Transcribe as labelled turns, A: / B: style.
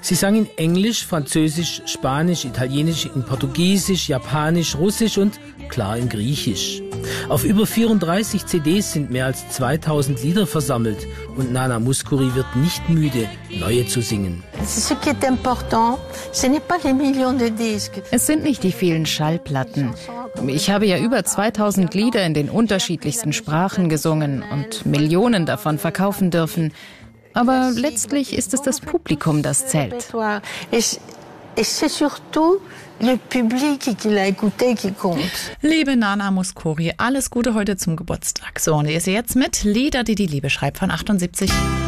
A: Sie sang in Englisch, Französisch, Spanisch, Italienisch, in Portugiesisch, Japanisch, Russisch und klar in Griechisch. Auf über 34 CDs sind mehr als 2000 Lieder versammelt und Nana Mouskouri wird nicht müde, neue zu singen.
B: Es sind nicht die vielen Schallplatten. Ich habe ja über 2000 Lieder in den unterschiedlichsten Sprachen gesungen und Millionen davon verkaufen dürfen. Aber letztlich ist es das Publikum, das zählt.
C: Liebe Nana Mouskouri, alles Gute heute zum Geburtstag. So, und ihr seht jetzt mit Lieder, die die Liebe schreibt von 78.